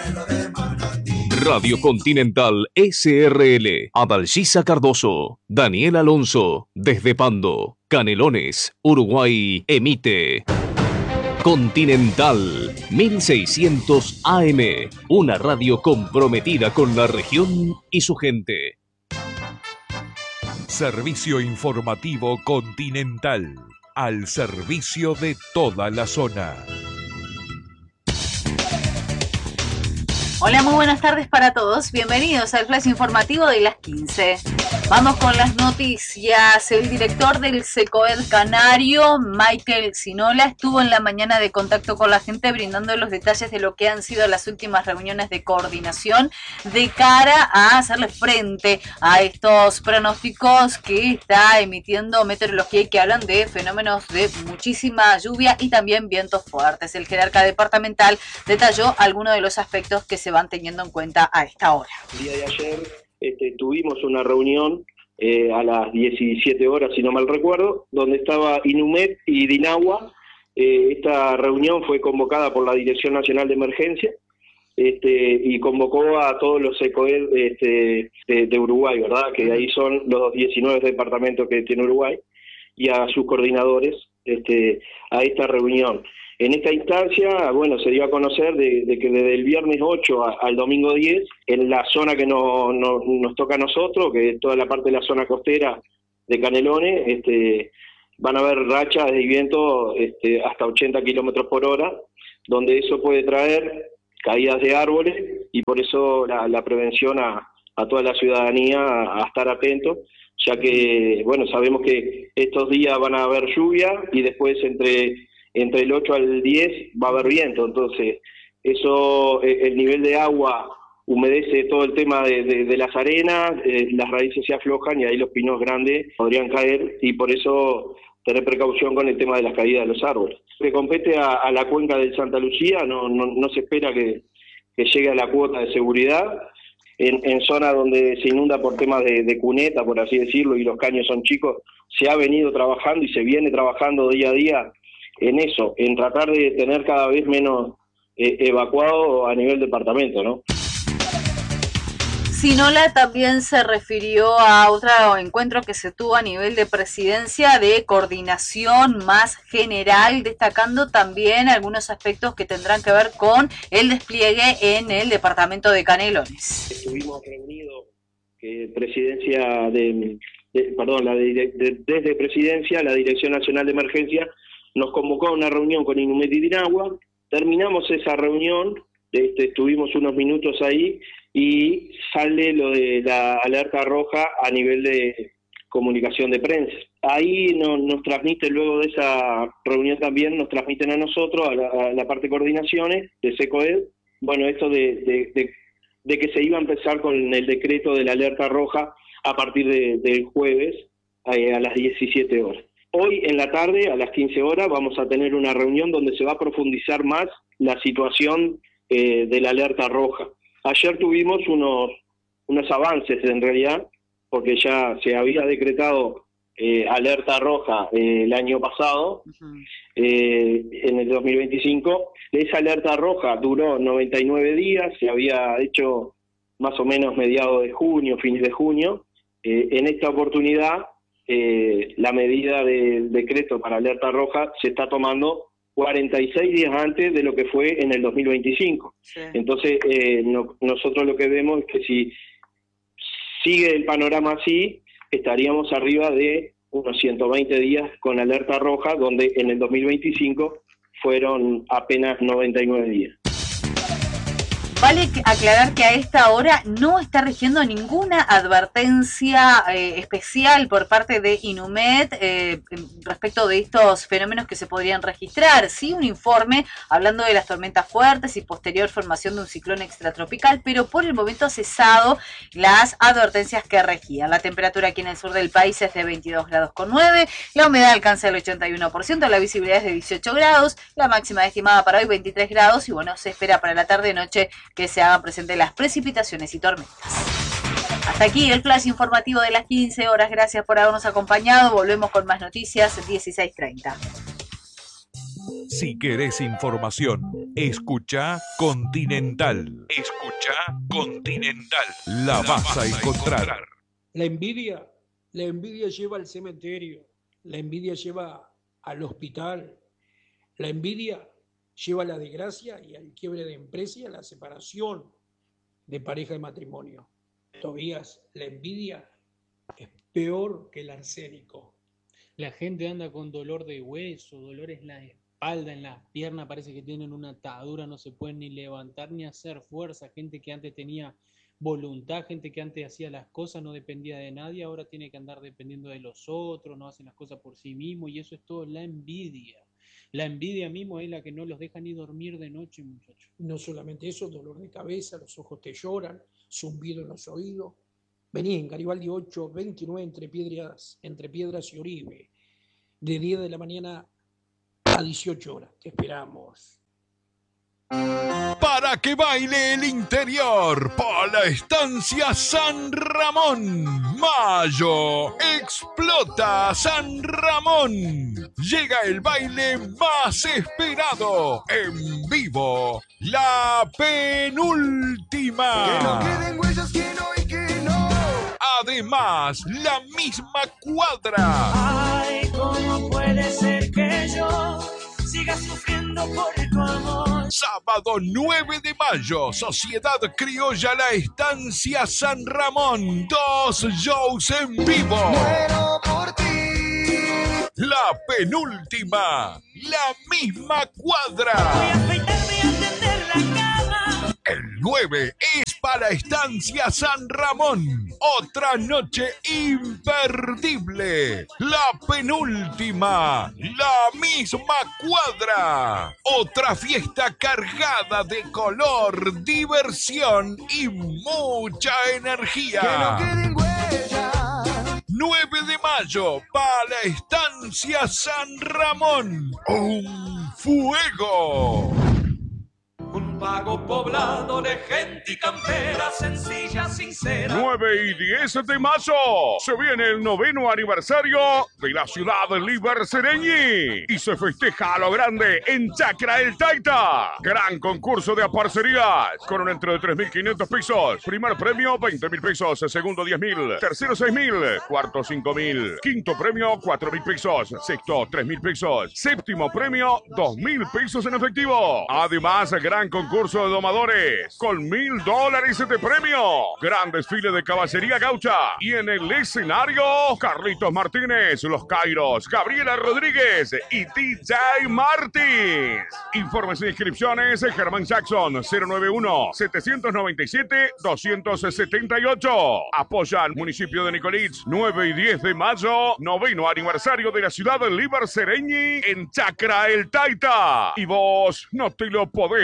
Radio Continental SRL, Adalgisa Cardoso, Daniel Alonso, desde Pando, Canelones, Uruguay, emite Continental 1600 AM, una radio comprometida con la región y su gente. Servicio informativo Continental, al servicio de toda la zona. Hola, muy buenas tardes para todos. Bienvenidos al flash informativo de las 15. Vamos con las noticias. El director del SECOED Canario, Michael Sinola, estuvo en la mañana de contacto con la gente brindando los detalles de lo que han sido las últimas reuniones de coordinación de cara a hacerle frente a estos pronósticos que está emitiendo Meteorología y que hablan de fenómenos de muchísima lluvia y también vientos fuertes. El jerarca departamental detalló algunos de los aspectos que se van teniendo en cuenta a esta hora. El día de ayer tuvimos una reunión a las 17 horas, si no mal recuerdo, donde estaba INUMED y DINAGUA. Esta reunión fue convocada por la Dirección Nacional de Emergencia y convocó a todos los SECOED de Uruguay, ¿verdad? Que ahí son los 19 departamentos que tiene Uruguay, y a sus coordinadores a esta reunión. En esta instancia, bueno, se dio a conocer de que desde el viernes 8 al domingo 10, en la zona que nos toca a nosotros, que es toda la parte de la zona costera de Canelones, van a haber rachas de viento hasta 80 kilómetros por hora, donde eso puede traer caídas de árboles, y por eso la prevención a toda la ciudadanía a estar atentos, ya que, bueno, sabemos que estos días van a haber lluvia y después entre el 8 al 10 va a haber viento, entonces eso, el nivel de agua humedece todo el tema de las arenas, las raíces se aflojan y ahí los pinos grandes podrían caer, y por eso tener precaución con el tema de las caídas de los árboles. Que compete a la cuenca del Santa Lucía, no se espera que llegue a la cuota de seguridad. En zonas donde se inunda por temas de cuneta, por así decirlo, y los caños son chicos, se ha venido trabajando y se viene trabajando día a día en eso, en tratar de tener cada vez menos evacuado a nivel departamento, ¿no? Sinola también se refirió a otro encuentro que se tuvo a nivel de presidencia de coordinación más general, destacando también algunos aspectos que tendrán que ver con el despliegue en el departamento de Canelones. Estuvimos reunidos presidencia desde presidencia, la Dirección Nacional de Emergencia nos convocó a una reunión con INUMED y DINAGUA. Terminamos esa reunión, estuvimos unos minutos ahí y sale lo de la alerta roja a nivel de comunicación de prensa. Ahí nos transmite, luego de esa reunión también, nos transmiten a nosotros, a la parte de coordinaciones de SECOED, bueno, esto de que se iba a empezar con el decreto de la alerta roja a partir del jueves a las 17 horas. Hoy en la tarde, a las 15 horas, vamos a tener una reunión donde se va a profundizar más la situación de la alerta roja. Ayer tuvimos unos avances en realidad, porque ya se había decretado alerta roja el año pasado, en el 2025. Esa alerta roja duró 99 días, se había hecho más o menos mediados de junio, fines de junio. En esta oportunidad, la medida del decreto para alerta roja se está tomando 46 días antes de lo que fue en el 2025. Sí. Entonces, nosotros lo que vemos es que si sigue el panorama así, estaríamos arriba de unos 120 días con alerta roja, donde en el 2025 fueron apenas 99 días. Vale aclarar que a esta hora no está rigiendo ninguna advertencia especial por parte de INUMED respecto de estos fenómenos que se podrían registrar. Sí, un informe hablando de las tormentas fuertes y posterior formación de un ciclón extratropical, pero por el momento ha cesado las advertencias que regían. La temperatura aquí en el sur del país es de 22,9 grados, la humedad alcanza el 81%, la visibilidad es de 18 grados, la máxima estimada para hoy 23 grados y bueno, se espera para la tarde-noche que se hagan presentes las precipitaciones y tormentas. Hasta aquí el flash informativo de las 15 horas. Gracias por habernos acompañado. Volvemos con más noticias 16:30. Si querés información, escucha Continental. Escucha Continental. La vas a encontrar. La envidia lleva al cementerio, la envidia lleva al hospital, la envidia lleva a la desgracia y al quiebre de empresa y a la separación de pareja de matrimonio. Tobías, la envidia es peor que el arsénico. La gente anda con dolor de hueso, dolor en la espalda, en las piernas, parece que tienen una atadura, no se pueden ni levantar ni hacer fuerza. Gente que antes tenía voluntad, gente que antes hacía las cosas, no dependía de nadie, ahora tiene que andar dependiendo de los otros, no hacen las cosas por sí mismo, y eso es todo la envidia. La envidia mismo es la que no los deja ni dormir de noche, muchachos. No solamente eso, dolor de cabeza, los ojos te lloran, zumbido en los oídos. Vení en Garibaldi 829 entre Piedras y Oribe, de 10 de la mañana a 18 horas. Te esperamos. Para que baile el interior, por la estancia San Ramón. Mayo, explota San Ramón. Llega el baile más esperado, en vivo, la penúltima. Que no queden huellas, que no y que no. Además, la misma cuadra. Ay, ¿cómo puede ser que yo siga sufriendo por tu amor? Sábado 9 de mayo, Sociedad Criolla La Estancia San Ramón. 2 shows en vivo. Muero por ti. La penúltima, la misma cuadra. Voy a afeitarme y a tender la cama. El 9 es para Estancia San Ramón. Otra noche imperdible. La penúltima, la misma cuadra. Otra fiesta cargada de color, diversión y mucha energía. Que no queden huellas. 9 de mayo, para la Estancia San Ramón. ¡Un fuego! Un vago poblado de gente y campera, sencilla, sincera. 9 y 10 de mayo se viene el 9º aniversario de la ciudad de Libercereñi y se festeja a lo grande en Chacra El Taita. Gran concurso de parcerías con un entro de 3.500 pesos. Primer premio 20.000 pesos, segundo 10.000, tercero 6.000, cuarto 5.000, quinto premio 4.000 pesos, sexto 3.000 pesos, séptimo premio 2.000 pesos en efectivo. Además, gran concurso de domadores con $1.000 de premio. Gran desfile de caballería gaucha. Y en el escenario, Carlitos Martínez, Los Cairos, Gabriela Rodríguez y DJ Martins. Informes e inscripciones, Germán Jackson, 091-797-278. Apoyan municipio de Nicolits, 9 y 10 de mayo, 9º aniversario de la ciudad de Libercereñi en Chacra El Taita. Y vos no te lo podés